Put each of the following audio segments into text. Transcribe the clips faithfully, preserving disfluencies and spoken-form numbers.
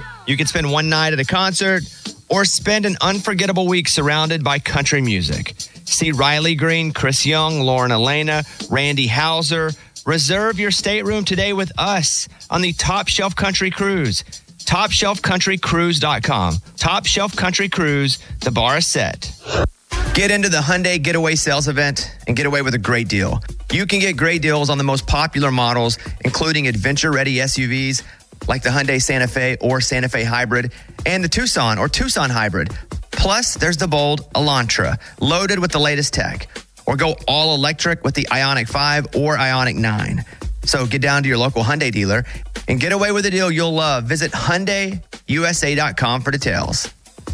You can spend one night at a concert or spend an unforgettable week surrounded by country music. See Riley Green, Chris Young, Lauren Elena, Randy Houser. Reserve your stateroom today with us on the Top Shelf Country Cruise. top shelf country cruise dot com. Top Shelf Country Cruise, the bar is set. Get into the Hyundai Getaway Sales Event and get away with a great deal. You can get great deals on the most popular models, including adventure-ready S U Vs like the Hyundai Santa Fe or Santa Fe Hybrid and the Tucson or Tucson Hybrid. Plus, there's the bold Elantra, loaded with the latest tech. Or go all electric with the Ioniq five or Ioniq nine. So get down to your local Hyundai dealer and get away with a deal you'll love. Visit Hyundai U S A dot com for details.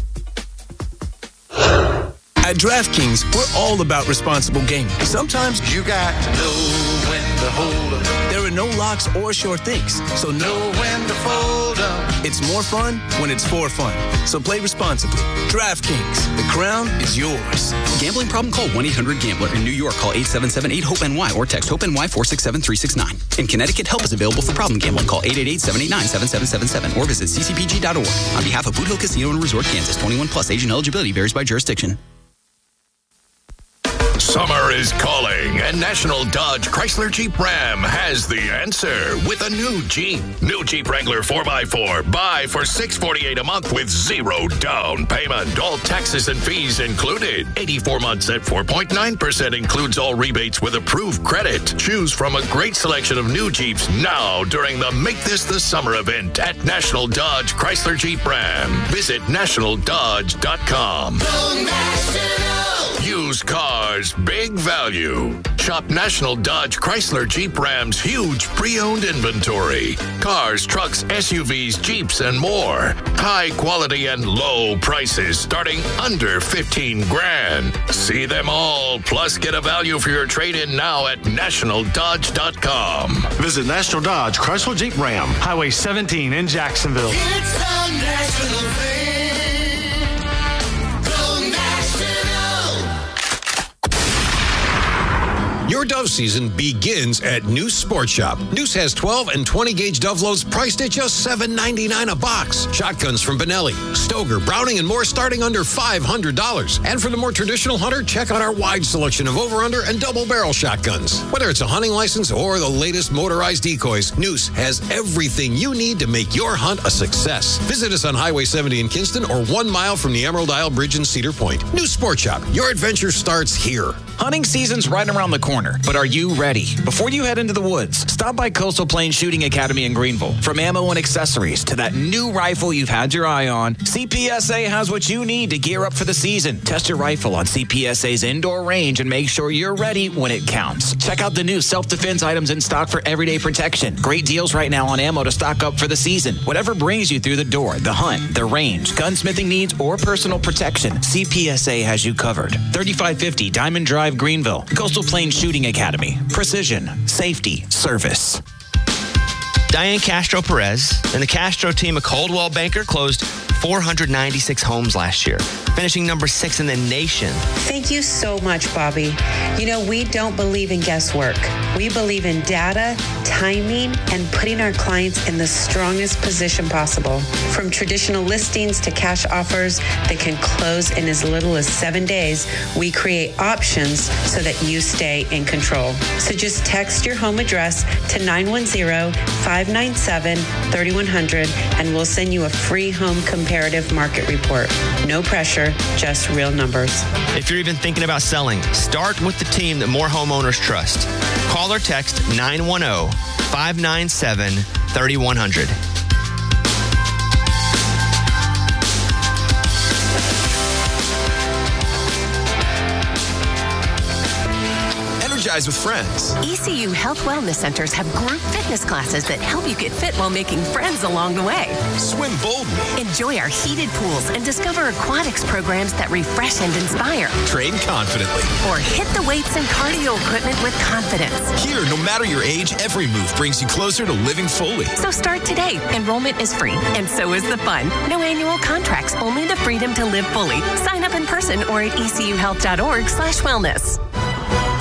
At DraftKings, we're all about responsible gaming. Sometimes you got to know when to hold up. There are no locks or sure things, so know when to fold up. It's more fun when it's for fun. So play responsibly. DraftKings, the crown is yours. Gambling problem? Call one eight hundred gambler. In New York, call eight seven seven eight hope N Y or text HOPE-NY four six seven three six nine. In Connecticut, help is available for problem gambling. Call eight eight eight seven eight nine seven seven seven seven or visit c c p g dot org. On behalf of Boot Hill Casino and Resort, Kansas, twenty-one plus, age and eligibility varies by jurisdiction. Summer is calling, and National Dodge Chrysler Jeep Ram has the answer with a new Jeep. New Jeep Wrangler four by four. Buy for six hundred forty-eight dollars a month with zero down payment. All taxes and fees included. eighty-four months at four point nine percent includes all rebates with approved credit. Choose from a great selection of new Jeeps now during the Make This the Summer event at National Dodge Chrysler Jeep Ram. Visit national dodge dot com. Go National! Used cars, big value. Shop National Dodge Chrysler Jeep Ram's huge pre-owned inventory. Cars, trucks, S U Vs, Jeeps, and more. High quality and low prices starting under fifteen grand. See them all, plus get a value for your trade-in now at national dodge dot com. Visit National Dodge Chrysler Jeep Ram, Highway seventeen in Jacksonville. It's a national thing. Your Dove season begins at Noose Sports Shop. Noose has twelve and twenty gauge Dove loads priced at just seven ninety-nine a box. Shotguns from Benelli, Stoger, Browning, and more starting under five hundred dollars. And for the more traditional hunter, check out our wide selection of over-under and double-barrel shotguns. Whether it's a hunting license or the latest motorized decoys, Noose has everything you need to make your hunt a success. Visit us on Highway seventy in Kinston or one mile from the Emerald Isle Bridge in Cedar Point. Noose Sports Shop. Your adventure starts here. Hunting season's right around the corner, but are you ready? Before you head into the woods, stop by Coastal Plains Shooting Academy in Greenville. From ammo and accessories to that new rifle you've had your eye on, C P S A has what you need to gear up for the season. Test your rifle on C P S A's indoor range and make sure you're ready when it counts. Check out the new self-defense items in stock for everyday protection. Great deals right now on ammo to stock up for the season. Whatever brings you through the door, the hunt, the range, gunsmithing needs, or personal protection, C P S A has you covered. thirty-five fifty Diamond Drive, Greenville. Coastal Plains Shooting Academy. Precision, safety, service. Diane Castro Perez and the Castro team of Coldwell Banker closed four hundred ninety-six homes last year, finishing number six in the nation. Thank you so much, Bobby. You know, we don't believe in guesswork. We believe in data, timing, and putting our clients in the strongest position possible. From traditional listings to cash offers that can close in as little as seven days, we create options so that you stay in control. So just text your home address to nine one zero, five nine seven, three one zero zero and we'll send you a free home comparative market report. No pressure, just real numbers. If you're even thinking about selling, start with the team that more homeowners trust. Call or text nine one zero, five nine seven, three one zero zero. With friends. E C U Health Wellness Centers have group fitness classes that help you get fit while making friends along the way. Swim boldly. Enjoy our heated pools and discover aquatics programs that refresh and inspire. Train confidently. Or hit the weights and cardio equipment with confidence. Here, no matter your age, every move brings you closer to living fully. So start today. Enrollment is free, and so is the fun. No annual contracts, only the freedom to live fully. Sign up in person or at e c u health dot org slash wellness.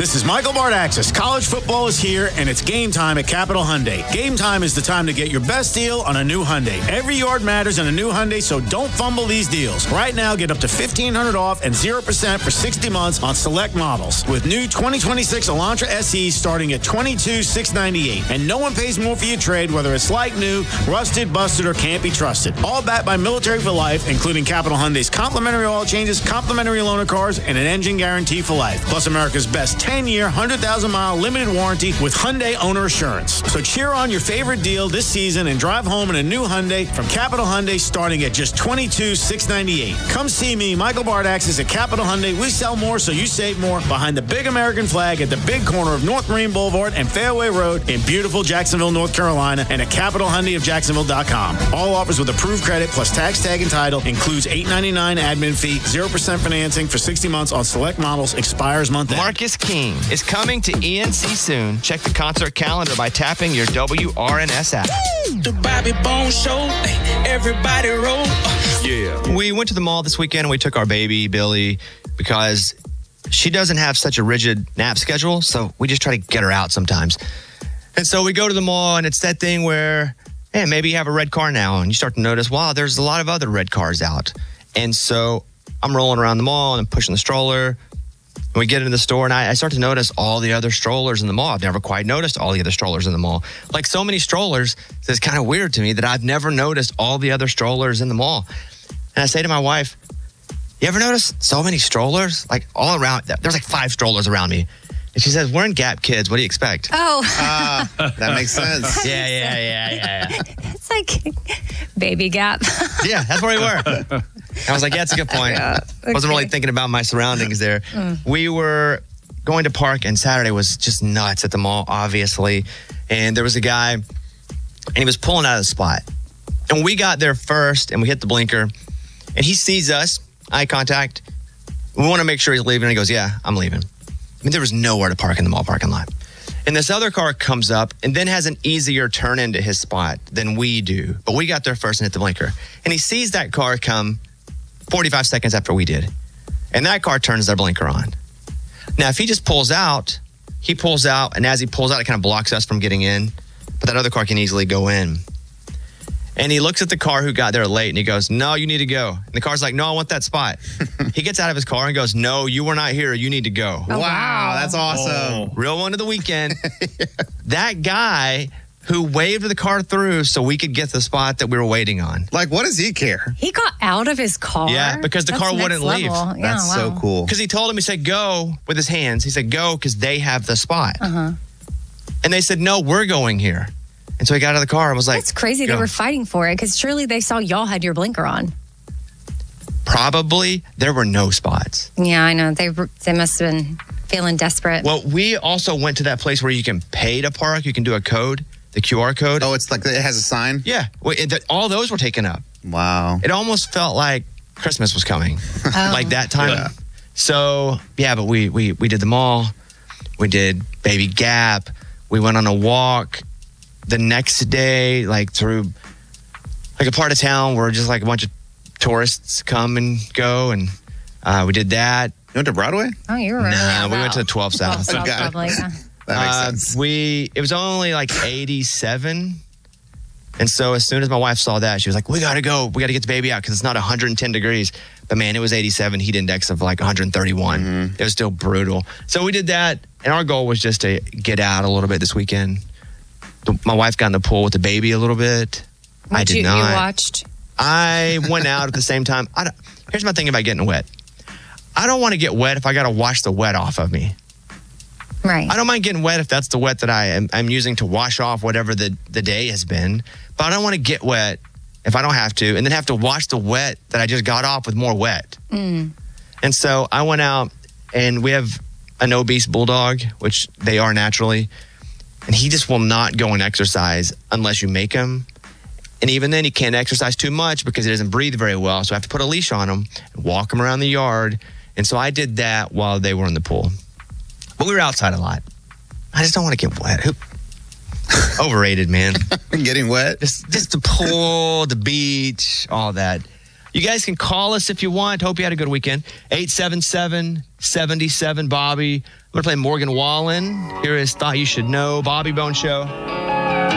This is Michael Bardaxis. College football is here, and it's game time at Capital Hyundai. Game time is the time to get your best deal on a new Hyundai. Every yard matters in a new Hyundai, so don't fumble these deals. Right now, get up to fifteen hundred dollars off and zero percent for sixty months on select models. With new twenty twenty-six Elantra S Es starting at twenty-two thousand six hundred ninety-eight dollars. And no one pays more for your trade, whether it's like new, rusted, busted, or can't be trusted. All backed by Military for Life, including Capital Hyundai's complimentary oil changes, complimentary loaner cars, and an engine guarantee for life. Plus America's best ten-year, one hundred thousand mile limited warranty with Hyundai Owner Assurance. So cheer on your favorite deal this season and drive home in a new Hyundai from Capital Hyundai starting at just twenty-two thousand six hundred ninety-eight dollars. Come see me, Michael Bardaxis at Capital Hyundai. We sell more so you save more behind the big American flag at the big corner of North Marine Boulevard and Fairway Road in beautiful Jacksonville, North Carolina, and at capital hyundai of jacksonville dot com. All offers with approved credit plus tax tag and title. Includes eight ninety-nine admin fee, zero percent financing for sixty months on select models. Expires month end. Marcus King is coming to E N C soon. Check the concert calendar by tapping your W R N S app. The Bobby Bone Show. Everybody roll. Yeah. We went to the mall this weekend and we took our baby, Billy, because she doesn't have such a rigid nap schedule. So we just try to get her out sometimes. And so we go to the mall and it's that thing where, hey, maybe you have a red car now and you start to notice, wow, there's a lot of other red cars out. And so I'm rolling around the mall and I'm pushing the stroller. And we get into the store and I, I start to notice all the other strollers in the mall. I've never quite noticed all the other strollers in the mall. Like so many strollers, it's kind of weird to me that I've never noticed all the other strollers in the mall. And I say to my wife, you ever notice so many strollers? Like all around, there's like five strollers around me. And she says, we're in Gap Kids. What do you expect? Oh. Uh, that makes sense. Yeah, yeah, yeah, yeah, yeah. It's like Baby Gap. Yeah, that's where we were. I was like, yeah, that's a good point. Yeah, okay. Wasn't really thinking about my surroundings there. Mm. We were going to park, and Saturday was just nuts at the mall, obviously. And there was a guy, and he was pulling out of the spot. And we got there first, and we hit the blinker. And he sees us, eye contact. We want to make sure he's leaving. And he goes, yeah, I'm leaving. I mean, there was nowhere to park in the mall parking lot. And this other car comes up and then has an easier turn into his spot than we do. But we got there first and hit the blinker. And he sees that car come forty-five seconds after we did. And that car turns their blinker on. Now, if he just pulls out, he pulls out. And as he pulls out, it kind of blocks us from getting in. But that other car can easily go in. And he looks at the car who got there late and he goes, no, you need to go. And the car's like, no, I want that spot. He gets out of his car and goes, no, you were not here. You need to go. Oh, wow, that's awesome. Oh. Real one of the weekend. Yeah. That guy who waved the car through so we could get the spot that we were waiting on. Like, what does he care? He got out of his car? Yeah, because the That's car next wouldn't level. leave. Yeah, That's wow. so cool. Because he told him, he said, go with his hands. He said, go because they have the spot. Uh-huh. And they said, no, we're going here. And so he got out of the car and was like, That's crazy. go. They were fighting for it because surely they saw y'all had your blinker on. Probably there were no spots. Yeah, I know. They were- they must have been feeling desperate. Well, we also went to that place where you can pay to park. You can do a code, the Q R code. Oh, it's like it has a sign? Yeah. Well, it, that- all those were taken up. Wow. It almost felt like Christmas was coming, Oh. like that time. Yeah. So, yeah, but we, we, we did the mall. We did Baby Gap. We went on a walk the next day, like through like a part of town where just like a bunch of tourists come and go. And uh, we did that. You went to Broadway? Oh, you were Nah, really we out. went to twelve South. twelve South, Okay. probably. Yeah. That makes Uh, sense. We it was only like eighty-seven, and so as soon as my wife saw that, she was like, "We got to go. We got to get the baby out because it's not one hundred ten degrees." But man, it was eighty-seven. Heat index of like one hundred thirty-one. Mm-hmm. It was still brutal. So we did that, and our goal was just to get out a little bit this weekend. The- My wife got in the pool with the baby a little bit. I What did you, not. You watched? I went out at the same time. I don't, here's my thing about getting wet. I don't want to get wet if I got to wash the wet off of me. Right. I don't mind getting wet if that's the wet that I am I'm using to wash off whatever the, the day has been. But I don't want to get wet if I don't have to and then have to wash the wet that I just got off with more wet. Mm. And so I went out and we have an obese bulldog, which they are naturally. And he just will not go and exercise unless you make him. And even then, he can't exercise too much because he doesn't breathe very well. So I have to put a leash on him and walk him around the yard. And so I did that while they were in the pool. But we were outside a lot. I just don't want to get wet. Who- Overrated, man. Getting wet? Just, just the pool, the beach, all that. You guys can call us if you want. Hope you had a good weekend. eight seven seven, seven seven, Bobby. going to play Morgan Wallen. Here is Thought You Should Know, Bobby Bone Show.